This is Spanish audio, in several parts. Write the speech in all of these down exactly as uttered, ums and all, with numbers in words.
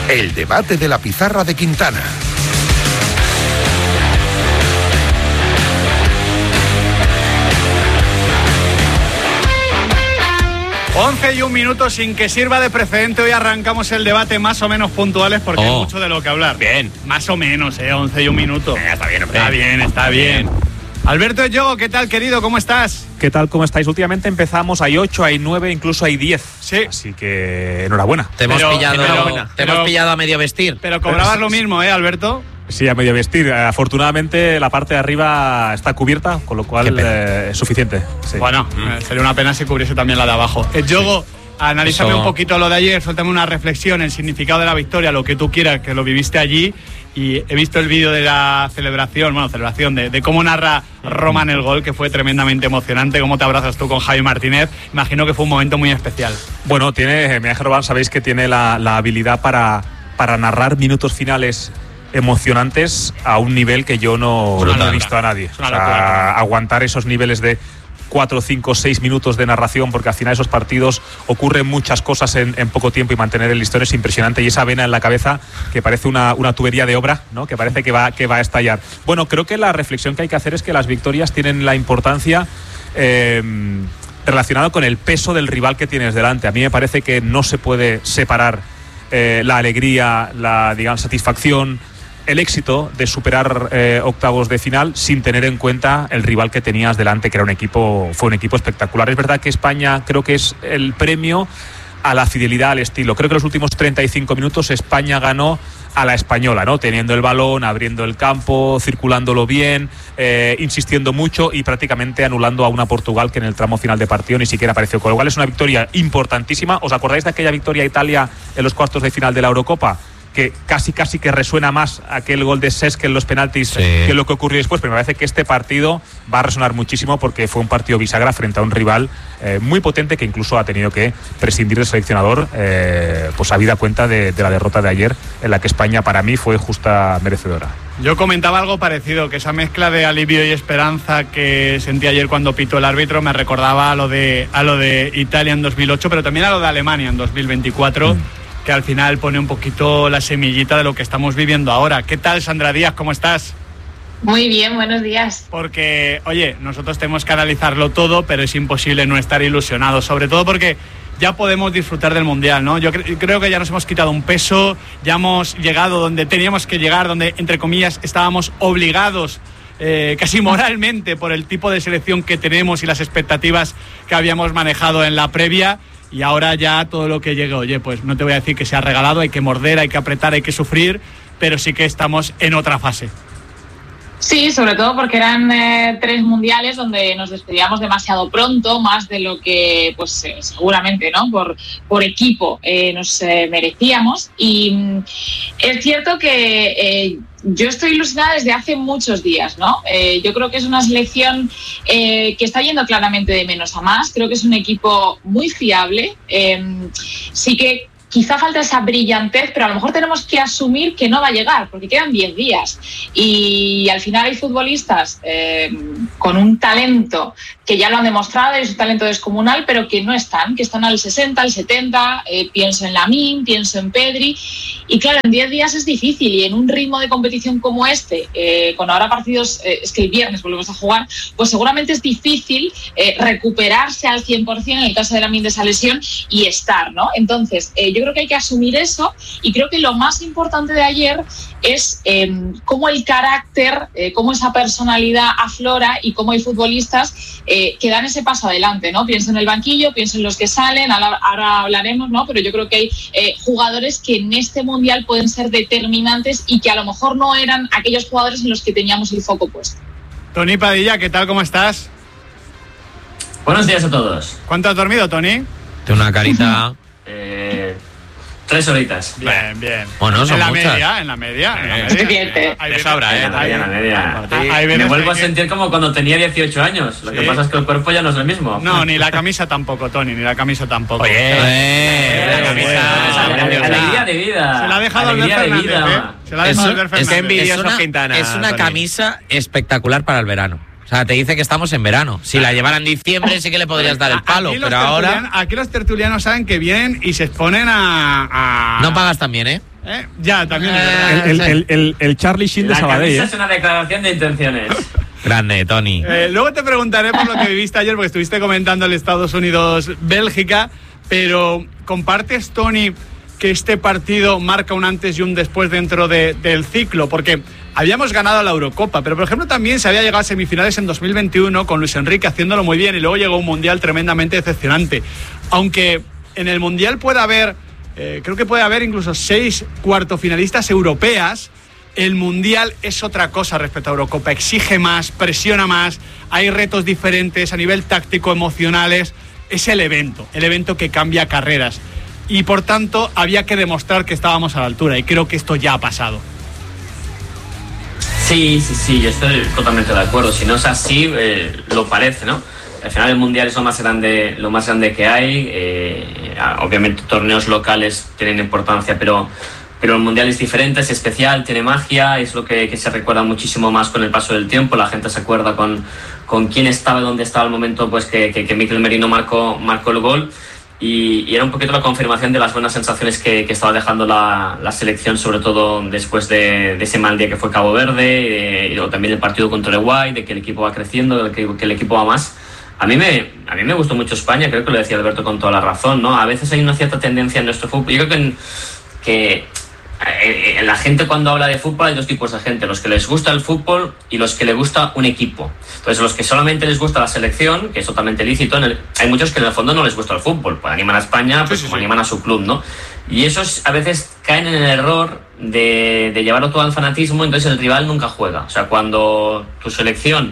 El debate de la pizarra de Quintana. once y un minutos sin que sirva de precedente. Hoy arrancamos el debate más o menos puntuales porque oh. hay mucho de lo que hablar. Bien. Más o menos, ¿eh? once y un minutos. Eh, está bien, hombre. Está bien, está bien. Alberto Yogo, ¿qué tal, querido? ¿Cómo estás? ¿Qué tal? ¿Cómo estáis? Últimamente empezamos, hay ocho, hay nueve, incluso hay diez. Sí. Así que enhorabuena. Te hemos, pero, pillado, pero, te hemos pero, pillado a medio vestir. Pero cobrabas pero, lo mismo, ¿eh, Alberto? Sí, a medio vestir. Afortunadamente la parte de arriba está cubierta, con lo cual eh, es suficiente. Sí. Bueno, mm. sería una pena si cubriese también la de abajo. El Yogo, sí. Analízame Eso... un poquito lo de ayer, suéltame una reflexión, el significado de la victoria, lo que tú quieras, que lo viviste allí. Y he visto el vídeo de la celebración, bueno, celebración, de, de cómo narra Roman el gol, que fue tremendamente emocionante. ¿Cómo te abrazas tú con Javi Martínez? Imagino que fue un momento muy especial. Bueno, tiene, Miguel Roman, sabéis que tiene la, la habilidad para, para narrar minutos finales emocionantes a un nivel que yo no, no he visto a nadie. O sea, aguantar esos niveles de cuatro, cinco, seis minutos de narración, porque al final esos partidos ocurren muchas cosas en, en poco tiempo y mantener el listón es impresionante. Y esa vena en la cabeza que parece una, una tubería de obra, ¿no? Que parece que va, que va a estallar. Bueno, creo que la reflexión que hay que hacer es que las victorias tienen la importancia eh, relacionada con el peso del rival que tienes delante. A mí me parece que no se puede separar eh, la alegría, la, digamos, satisfacción, el éxito de superar eh, octavos de final sin tener en cuenta el rival que tenías delante, que era un equipo, fue un equipo espectacular. Es verdad que España creo que es el premio a la fidelidad al estilo. Creo que los últimos treinta y cinco minutos España ganó a la española, ¿no? Teniendo el balón, abriendo el campo, circulándolo bien, eh, insistiendo mucho y prácticamente anulando a una Portugal que en el tramo final de partido ni siquiera apareció. Con lo cual es una victoria importantísima. ¿Os acordáis de aquella victoria a Italia en los cuartos de final de la Eurocopa? Que casi casi que resuena más aquel gol de Cesc en los penaltis sí. que lo que ocurrió después, pero me parece que este partido va a resonar muchísimo porque fue un partido bisagra frente a un rival eh, muy potente que incluso ha tenido que prescindir del seleccionador, eh, pues habida cuenta de, de la derrota de ayer, en la que España para mí fue justa merecedora. Yo comentaba algo parecido, que esa mezcla de alivio y esperanza que sentí ayer cuando pitó el árbitro me recordaba a lo de, a lo de Italia en dos mil ocho, pero también a lo de Alemania en dos mil veinticuatro. Mm. Que al final pone un poquito la semillita de lo que estamos viviendo ahora. ¿Qué tal, Sandra Díaz? ¿Cómo estás? Muy bien, buenos días. Porque, oye, nosotros tenemos que analizarlo todo, pero es imposible no estar ilusionados, sobre todo porque ya podemos disfrutar del Mundial, ¿no? Yo cre- creo que ya nos hemos quitado un peso, ya hemos llegado donde teníamos que llegar, donde, entre comillas, estábamos obligados Eh, casi moralmente por el tipo de selección que tenemos y las expectativas que habíamos manejado en la previa. Y ahora ya todo lo que llegue, oye, pues no te voy a decir que sea regalado, hay que morder, hay que apretar, hay que sufrir, pero sí que estamos en otra fase. Sí, sobre todo porque eran eh, tres mundiales donde nos despedíamos demasiado pronto, más de lo que, pues eh, seguramente, ¿no? Por, por equipo eh, nos eh, merecíamos. Y mm, es cierto que eh, yo estoy ilusionada desde hace muchos días, ¿no? Eh, yo creo que es una selección eh, que está yendo claramente de menos a más. Creo que es un equipo muy fiable. Eh, sí que quizá falta esa brillantez, pero a lo mejor tenemos que asumir que no va a llegar, porque quedan diez días. Y al final hay futbolistas eh, con un talento que ya lo han demostrado, es un talento descomunal, pero que no están, que están al sesenta, al setenta, eh, pienso en Lamine, pienso en Pedri, y claro, en diez días es difícil, y en un ritmo de competición como este, eh, con ahora partidos, eh, es que el viernes volvemos a jugar, pues seguramente es difícil eh, recuperarse al cien por ciento en el caso de Lamine de esa lesión y estar, ¿no? Entonces, eh, yo creo que hay que asumir eso, y creo que lo más importante de ayer es eh, cómo el carácter, eh, cómo esa personalidad aflora y cómo hay futbolistas eh, que dan ese paso adelante, ¿no? Pienso en el banquillo, pienso en los que salen, ahora, ahora hablaremos, ¿no? Pero yo creo que hay eh, jugadores que en este mundial pueden ser determinantes y que a lo mejor no eran aquellos jugadores en los que teníamos el foco puesto. Tony Padilla, ¿qué tal? ¿Cómo estás? Buenos días a todos. ¿Cuánto has dormido, Tony? Tiene una carita... eh... Tres horitas. Bien, bien. Bueno, son en la muchas. media, en la media. En la Eh, media. bien, eh. Hay De veces- sobra, eh. En la media, en la media. hay- hay Me veces vuelvo a que- sentir como cuando tenía dieciocho años. Lo que Sí. pasa es que el cuerpo ya no es el mismo. No, ni la camisa tampoco, Tony, ni la camisa tampoco. Oye, Eh, la camisa... alegría, alegría de vida. Se la ha dejado Albert Alegría de Fernández, vida. ¿eh? Se la ha Es, dejado un- Albert es, Fernández. es una, es una camisa espectacular para el verano. O sea, te dice que estamos en verano. Si la llevara en diciembre sí que le podrías dar el palo, aquí pero ahora... Aquí los tertulianos saben que vienen y se exponen a... a... No pagas también, ¿eh? ¿Eh? Ya, también. Eh, el, el, el, el Charlie Sheen de Sabadell. La es una declaración de intenciones. Grande, Tony. Eh, luego te preguntaré por lo que viviste ayer, porque estuviste comentando el Estados Unidos-Bélgica, pero ¿compartes, Tony, que este partido marca un antes y un después dentro de, del ciclo? Porque habíamos ganado la Eurocopa, pero por ejemplo también se había llegado a semifinales en dos mil veintiuno con Luis Enrique haciéndolo muy bien y luego llegó un Mundial tremendamente decepcionante. Aunque en el Mundial puede haber, eh, creo que puede haber incluso seis cuartofinalistas europeas, el Mundial es otra cosa respecto a Eurocopa. Exige más, presiona más, hay retos diferentes a nivel táctico, emocionales. Es el evento, el evento que cambia carreras. Y por tanto había que demostrar que estábamos a la altura y creo que esto ya ha pasado. Sí, sí, sí, yo estoy totalmente de acuerdo. Si no es así, eh, lo parece, ¿no? Al final el Mundial es lo más grande, lo más grande que hay. Eh, obviamente torneos locales tienen importancia, pero, pero el Mundial es diferente, es especial, tiene magia, es lo que, que se recuerda muchísimo más con el paso del tiempo. La gente se acuerda con, con quién estaba y dónde estaba el momento pues que, que, que Mikel Merino marcó, marcó el gol. Y, y era un poquito la confirmación de las buenas sensaciones que, que estaba dejando la, la selección, sobre todo después de, de ese mal día que fue Cabo Verde, eh, o también el partido contra Uruguay, de que el equipo va creciendo, de que, que el equipo va más. A mí, me, a mí me gustó mucho España, creo que lo decía Alberto con toda la razón, ¿no? A veces hay una cierta tendencia en nuestro fútbol. Yo creo que, en, que eh, la gente cuando habla de fútbol hay dos tipos de gente, los que les gusta el fútbol y los que les gusta un equipo. Entonces los que solamente les gusta la selección, que es totalmente lícito, en el, hay muchos que en el fondo no les gusta el fútbol, pues animan a España pues sí, sí, como sí. animan a su club, ¿no? Y esos a veces caen en el error de, de llevarlo todo al fanatismo, entonces el rival nunca juega. O sea, cuando tu selección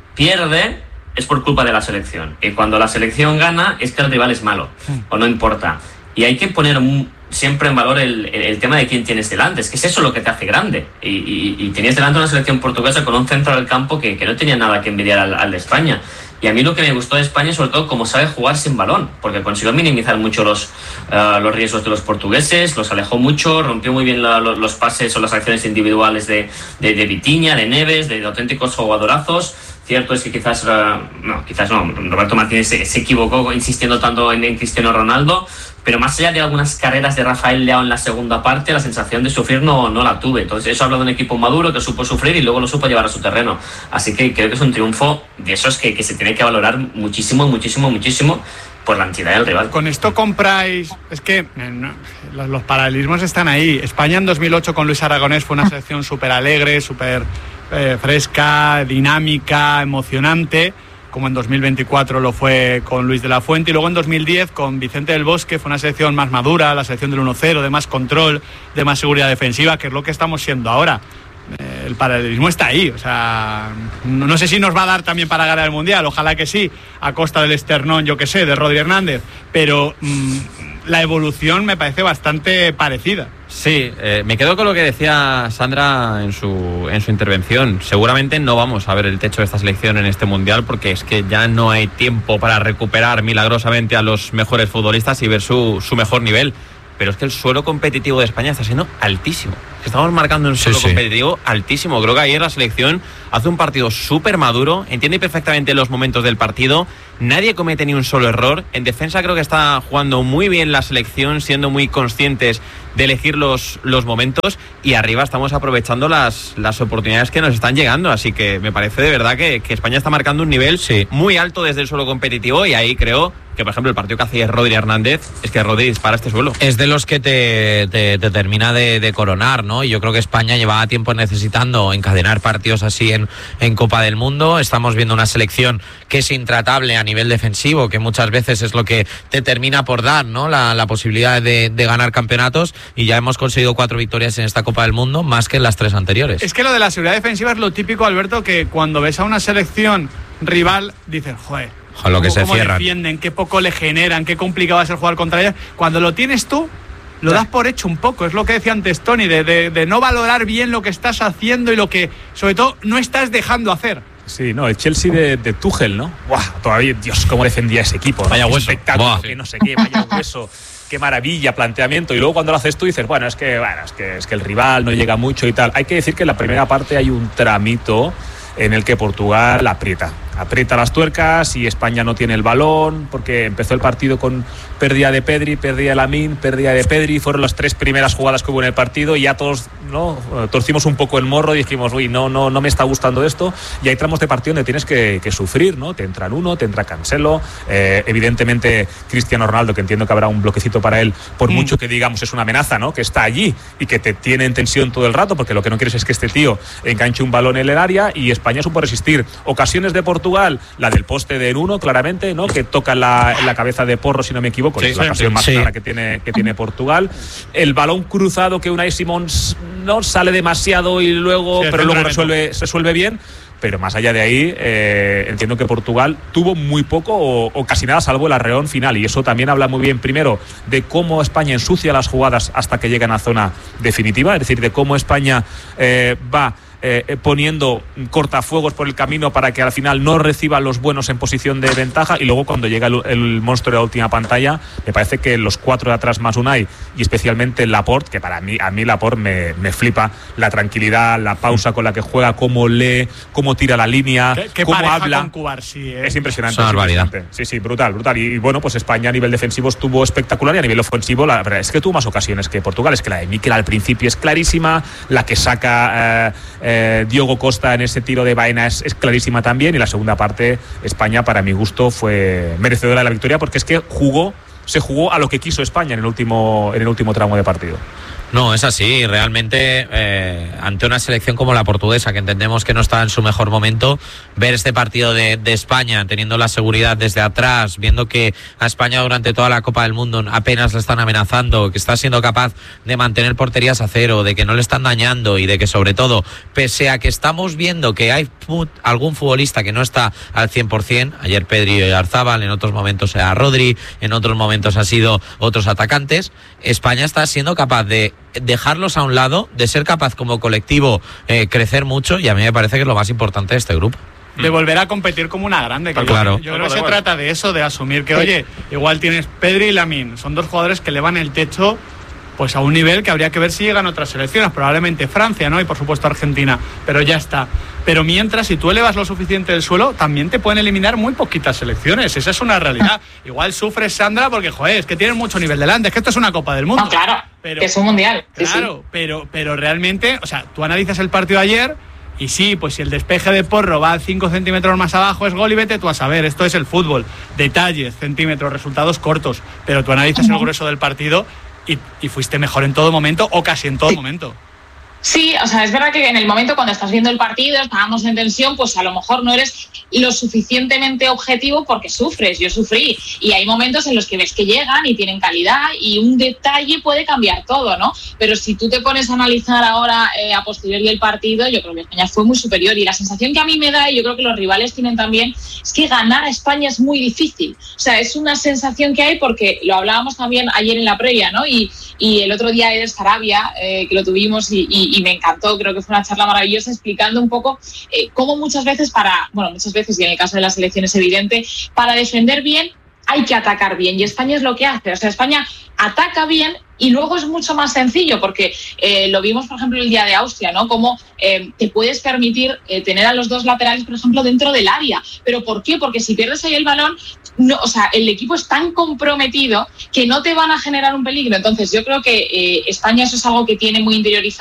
pierde es por culpa de la selección, y cuando la selección gana es que el rival es malo, o no importa. Y hay que poner un, siempre en valor el, el, el tema de quién tienes delante. Es que es eso lo que te hace grande. Y, y, y tenías delante una selección portuguesa con un centro del campo que, que no tenía nada que envidiar al, al de España. Y a mí lo que me gustó de España, sobre todo, cómo sabe jugar sin balón, porque consiguió minimizar mucho los, uh, los riesgos de los portugueses, los alejó mucho, rompió muy bien la, los, los pases o las acciones individuales de, de, de Vitinha, de Neves, de, de auténticos jugadorazos. Cierto es que quizás, uh, no, quizás no, Roberto Martínez se, se equivocó insistiendo tanto en, en Cristiano Ronaldo, pero más allá de algunas carreras de Rafael Leao en la segunda parte, la sensación de sufrir no, no la tuve. Entonces eso habla de un equipo maduro que supo sufrir y luego lo supo llevar a su terreno. Así que creo que es un triunfo de esos que, que se tiene que valorar muchísimo, muchísimo, muchísimo por la entidad del rival. Con esto compráis... Es que no, los, los paralelismos están ahí. España en dos mil ocho con Luis Aragonés fue una selección súper alegre, súper eh, fresca, dinámica, emocionante, como en dos mil veinticuatro lo fue con Luis de la Fuente, y luego en dos mil diez con Vicente del Bosque fue una selección más madura, la selección del uno cero, de más control, de más seguridad defensiva, que es lo que estamos siendo ahora. Eh, el paralelismo está ahí, o sea, no, no sé si nos va a dar también para ganar el Mundial, ojalá que sí, a costa del esternón, yo que sé, de Rodri Hernández, pero mmm, la evolución me parece bastante parecida. Sí, eh, me quedo con lo que decía Sandra en su, en su intervención. Seguramente no vamos a ver el techo de esta selección en este Mundial, porque es que ya no hay tiempo para recuperar milagrosamente a los mejores futbolistas y ver su, su mejor nivel. Pero es que el suelo competitivo de España está siendo altísimo. Estamos marcando un suelo sí, sí. competitivo altísimo. Creo que ayer la selección hace un partido súper maduro, entiende perfectamente los momentos del partido, nadie comete ni un solo error. En defensa creo que está jugando muy bien la selección, siendo muy conscientes de elegir los, los momentos, y arriba estamos aprovechando las, las oportunidades que nos están llegando. Así que me parece de verdad que, que España está marcando un nivel sí. muy alto desde el suelo competitivo, y ahí creo que, por ejemplo, el partido que hacía Rodri Hernández es que Rodri dispara este suelo. Es de los que te, te, te termina de, de coronar, ¿no? Y yo creo que España llevaba tiempo necesitando encadenar partidos así en, en Copa del Mundo. Estamos viendo una selección que es intratable a nivel defensivo, que muchas veces es lo que te termina por dar, ¿no? La, la posibilidad de, de ganar campeonatos, y ya hemos conseguido cuatro victorias en esta Copa del Mundo, más que en las tres anteriores. Es que lo de la seguridad defensiva es lo típico, Alberto, que cuando ves a una selección rival dices, joder, a lo que se cómo cierran, defienden, qué poco le generan, qué complicado va a ser jugar contra ellas. Cuando lo tienes tú, lo das por hecho un poco. Es lo que decía antes Tony, de, de, de no valorar bien lo que estás haciendo y lo que, sobre todo, no estás dejando hacer. Sí, no, el Chelsea de, de Tuchel, ¿no? Buah, todavía, Dios, cómo defendía ese equipo, ¿no? Vaya hueso. Espectáculo, que no sé qué, vaya hueso. qué maravilla, planteamiento, y luego cuando lo haces tú dices, bueno, es que, bueno, es que, es que el rival no llega mucho y tal. Hay que decir que en la primera parte hay un tramito en el que Portugal aprieta. Aprieta las tuercas y España no tiene el balón porque empezó el partido con pérdida de Pedri, pérdida de Lamine, pérdida de Pedri. Fueron las tres primeras jugadas que hubo en el partido y ya todos no torcimos un poco el morro y dijimos, uy, no, no, no me está gustando esto. Y hay tramos de partido donde tienes que, que sufrir, ¿no? Te entran uno, te entra Cancelo, eh, evidentemente Cristiano Ronaldo, que entiendo que habrá un bloquecito para él, por mm. mucho que digamos es una amenaza, ¿no? Que está allí y que te tiene en tensión todo el rato, porque lo que no quieres es que este tío enganche un balón en el área, y España supo resistir. Ocasiones de Portugal, la del poste de Nuno, claramente, ¿no? Que toca en la, en la cabeza de Porro, si no me equivoco, sí, es la sí, ocasión sí, más sí. clara que tiene, que tiene Portugal. El balón cruzado que Unai Simons no sale demasiado y luego, sí, pero luego resuelve, resuelve bien. Pero más allá de ahí, eh, entiendo que Portugal tuvo muy poco o, o casi nada, salvo el arreón final, y eso también habla muy bien, primero, de cómo España ensucia las jugadas hasta que llegan a zona definitiva, es decir, de cómo España eh, va Eh, poniendo cortafuegos por el camino para que al final no reciban los buenos en posición de ventaja, y luego cuando llega el, el monstruo de la última pantalla, me parece que los cuatro de atrás más Unai, y especialmente Laporte, que para mí, a mí Laporte me, me flipa, la tranquilidad, la pausa con la que juega, cómo lee, cómo tira la línea, ¿Qué, qué cómo habla con Cubarsí, ¿eh? Es impresionante, es impresionante. Sí, sí, brutal, brutal. Y, y bueno, pues España a nivel defensivo estuvo espectacular, y a nivel ofensivo la verdad es que tuvo más ocasiones que Portugal. Es que la de Mikel al principio es clarísima, la que saca eh, Eh, Diogo Costa en ese tiro de Baena es, es clarísima también, y la segunda parte España, para mi gusto, fue merecedora de la victoria, porque es que jugó, se jugó a lo que quiso España en el último, en el último tramo de partido. No, es así, realmente eh, ante una selección como la portuguesa, que entendemos que no está en su mejor momento, ver este partido de, de España teniendo la seguridad desde atrás, viendo que a España durante toda la Copa del Mundo apenas le están amenazando, que está siendo capaz de mantener porterías a cero, de que no le están dañando, y de que sobre todo, pese a que estamos viendo que hay algún futbolista que no está al cien por ciento, ayer Pedri y Arzábal, en otros momentos era Rodri, en otros momentos ha sido otros atacantes, España está siendo capaz de dejarlos a un lado, de ser capaz como colectivo eh, crecer mucho, y a mí me parece que es lo más importante de este grupo. De volver a competir como una grande. Que claro. Yo, yo creo que se trata de eso, de asumir que, oye, igual tienes Pedri y Lamine, son dos jugadores que elevan el techo pues a un nivel que habría que ver si llegan otras selecciones, probablemente Francia, ¿no? Y por supuesto Argentina, pero ya está. Pero mientras, si tú elevas lo suficiente del suelo, también te pueden eliminar muy poquitas selecciones. Esa es una realidad. Igual sufres, Sandra, porque, joder, es que tienes mucho nivel delante, es que esto es una Copa del Mundo. No, claro, pero, que es un mundial. Claro, sí, sí. Pero, pero realmente, o sea, tú analizas el partido de ayer y sí, pues si el despeje de Porro va cinco centímetros más abajo es gol, y vete tú a saber, esto es el fútbol. Detalles, centímetros, resultados cortos, pero tú analizas el grueso del partido y, y fuiste mejor en todo momento, o casi en todo momento. Sí, o sea, es verdad que en el momento cuando estás viendo el partido, estábamos en tensión, pues a lo mejor no eres lo suficientemente objetivo porque sufres, yo sufrí, y hay momentos en los que ves que llegan y tienen calidad y un detalle puede cambiar todo, ¿no? Pero si tú te pones a analizar ahora eh, a posteriori el partido, yo creo que España fue muy superior, y la sensación que a mí me da, y yo creo que los rivales tienen también, es que ganar a España es muy difícil. O sea, es una sensación que hay, porque lo hablábamos también ayer en la previa, ¿no? Y, y el otro día Eder Sarabia, eh, que lo tuvimos y, y y me encantó, creo que fue una charla maravillosa, explicando un poco eh, cómo muchas veces para, bueno, muchas veces, y en el caso de la selección es evidente, para defender bien hay que atacar bien, y España es lo que hace. O sea, España ataca bien y luego es mucho más sencillo, porque eh, lo vimos, por ejemplo, el día de Austria, ¿no? Cómo eh, te puedes permitir eh, tener a los dos laterales, por ejemplo, dentro del área. ¿Pero por qué? Porque si pierdes ahí el balón, no, o sea, el equipo es tan comprometido que no te van a generar un peligro. Entonces, yo creo que eh, España eso es algo que tiene muy interiorizado.